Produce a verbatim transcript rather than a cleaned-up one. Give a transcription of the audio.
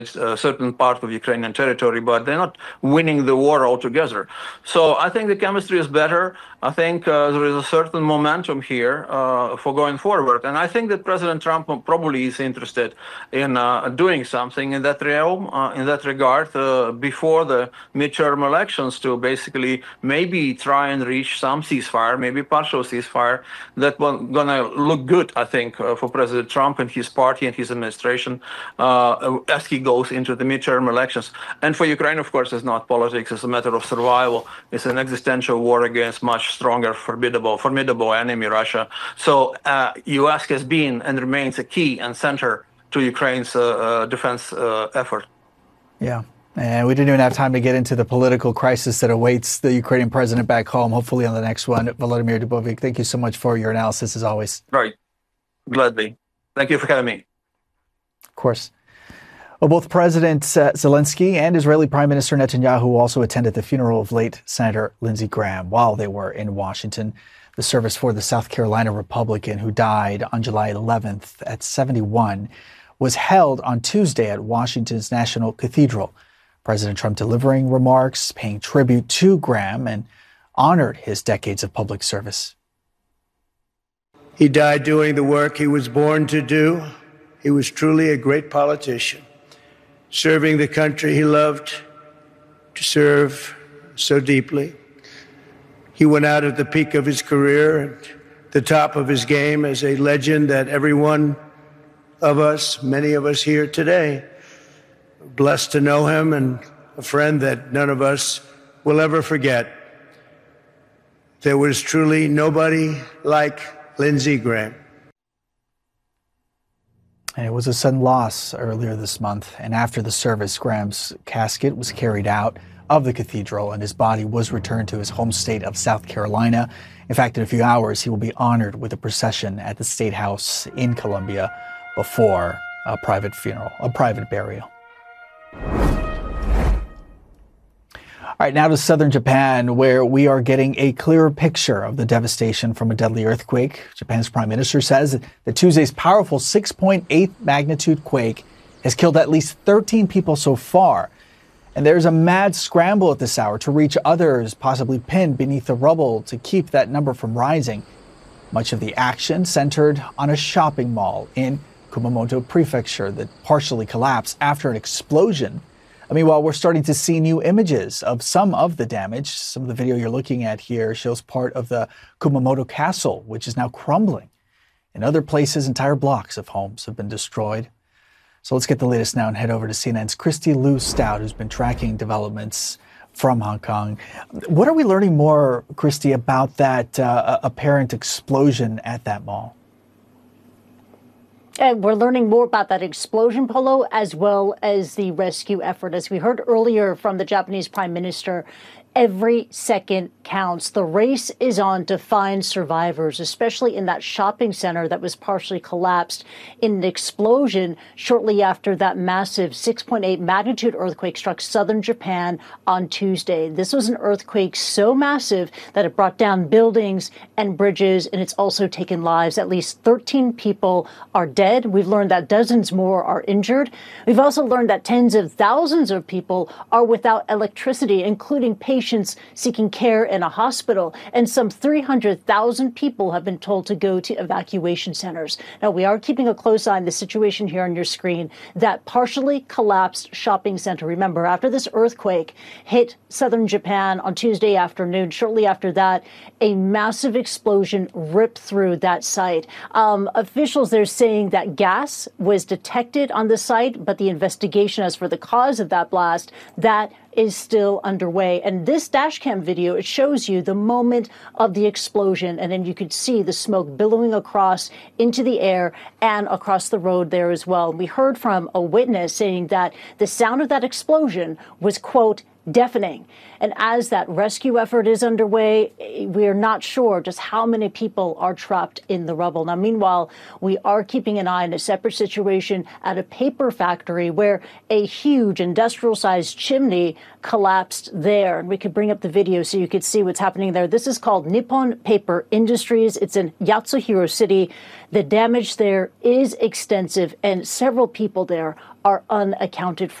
a certain part of Ukrainian territory, but they're not winning the war altogether. So I think the chemistry is better. I think uh, there is a certain momentum here uh, for going forward. And I think that President Trump probably is interested in uh, doing something in that realm, uh, in that regard, uh, before the midterm elections to basically maybe try and reach some ceasefire, maybe partial ceasefire that will gonna look good, I think, uh, for President Trump and his party and his administration uh, as he goes goes into the midterm elections. And for Ukraine, of course, it's not politics, it's a matter of survival. It's an existential war against much stronger, formidable, formidable enemy, Russia. So uh, U S has been and remains a key and center to Ukraine's uh, uh, defense uh, effort. Yeah. And we didn't even have time to get into the political crisis that awaits the Ukrainian president back home. Hopefully on the next one. Volodymyr Dubovik, thank you so much for your analysis as always. Right. Gladly. Thank you for having me. Of course. Well, both President uh, Zelensky and Israeli Prime Minister Netanyahu also attended the funeral of late Senator Lindsey Graham while they were in Washington. The service for the South Carolina Republican who died on July eleventh at seventy-one was held on Tuesday at Washington's National Cathedral. President Trump delivering remarks, paying tribute to Graham, and honored his decades of public service. He died doing the work he was born to do. He was truly a great politician, serving the country he loved to serve so deeply. He went out at the peak of his career, at the top of his game, as a legend that every one of us, many of us here today, are blessed to know him, and a friend that none of us will ever forget. There was truly nobody like Lindsey Graham. And it was a sudden loss earlier this month. And after the service, Graham's casket was carried out of the cathedral and his body was returned to his home state of South Carolina. In fact, in a few hours, he will be honored with a procession at the State House in Columbia before a private funeral, a private burial. All right, now to southern Japan, where we are getting a clearer picture of the devastation from a deadly earthquake. Japan's prime minister says that Tuesday's powerful six point eight magnitude quake has killed at least thirteen people so far. And there's a mad scramble at this hour to reach others possibly pinned beneath the rubble to keep that number from rising. Much of the action centered on a shopping mall in Kumamoto Prefecture that partially collapsed after an explosion. Meanwhile, we're starting to see new images of some of the damage. Some of the video you're looking at here shows part of the Kumamoto Castle, which is now crumbling. In other places, entire blocks of homes have been destroyed. So let's get the latest now and head over to C N N's Christy Lou Stout, who's been tracking developments from Hong Kong. What are we learning more, Christy, about that uh, apparent explosion at that mall? And we're learning more about that explosion, Polo, as well as the rescue effort. As we heard earlier from the Japanese Prime Minister, every second counts. The race is on to find survivors, especially in that shopping center that was partially collapsed in an explosion shortly after that massive six point eight magnitude earthquake struck southern Japan on Tuesday. This was an earthquake so massive that it brought down buildings and bridges, and it's also taken lives. At least thirteen people are dead. We've learned that dozens more are injured. We've also learned that tens of thousands of people are without electricity, including patients Patients seeking care in a hospital, and some three hundred thousand people have been told to go to evacuation centers. Now, we are keeping a close eye on the situation here on your screen. That partially collapsed shopping center, remember, after this earthquake hit southern Japan on Tuesday afternoon, shortly after that, a massive explosion ripped through that site. Um, officials there saying that gas was detected on the site, but the investigation as for the cause of that blast, that is still underway. And this dashcam video, it shows you the moment of the explosion, and then you could see the smoke billowing across into the air and across the road there as well. We heard from a witness saying that the sound of that explosion was, quote, deafening. And as that rescue effort is underway, we are not sure just how many people are trapped in the rubble. Now, meanwhile, we are keeping an eye on a separate situation at a paper factory where a huge industrial-sized chimney collapsed there. And we could bring up the video so you could see what's happening there. This is called Nippon Paper Industries. It's in Yatsuhiro City. The damage there is extensive, and several people there are unaccounted for.